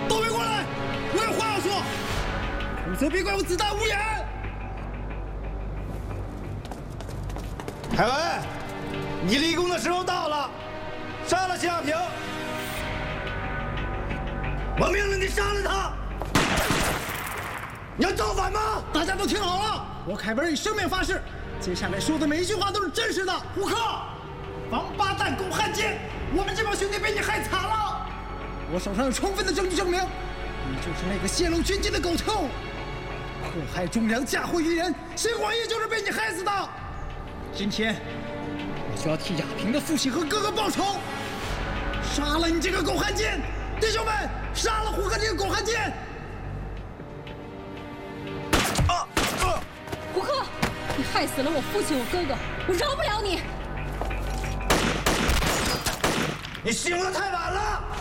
都别过来，我有话要说。否则别怪我子弹无眼。凯文，你立功的时候到了，杀了谢亚平。我命令你杀了他。你要造反吗？大家都听好了，我凯文以生命发誓，接下来说的每一句话都是真实的。胡克，王八蛋，狗汉奸！我们这帮兄弟被你害惨了。我手上有充分的证据证明，你就是那个泄露军机的狗头，祸害忠良，嫁祸于人。辛广义就是被你害死的。今天，我就要替亚平的父亲和哥哥报仇，杀了你这个狗汉奸！弟兄们，杀了胡克这个狗汉奸！ 胡克，你害死了我父亲，我哥哥，我饶不了你！ 你醒得太晚了。